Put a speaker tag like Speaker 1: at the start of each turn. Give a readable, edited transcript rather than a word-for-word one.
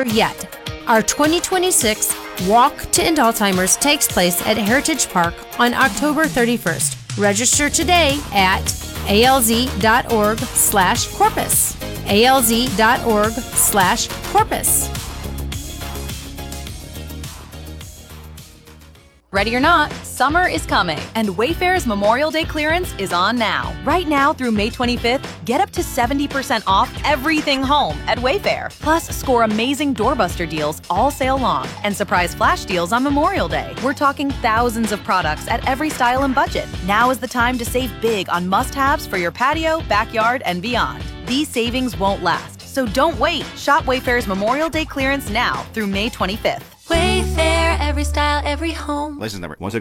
Speaker 1: better yet, our 2026 Walk to End Alzheimer's takes place at Heritage Park on October 31st. Register today at alz.org/corpus. alz.org/corpus.
Speaker 2: Ready or not, summer is coming, and Wayfair's Memorial Day clearance is on now. Right now through May 25th, get up to 70% off everything home at Wayfair. Plus, score amazing doorbuster deals all sale long and surprise flash deals on Memorial Day. We're talking thousands of products at every style and budget. Now is the time to save big on must-haves for your patio, backyard, and beyond. These savings won't last, so don't wait. Shop Wayfair's Memorial Day clearance now through May 25th.
Speaker 3: Wayfair, every style, every home.
Speaker 4: License number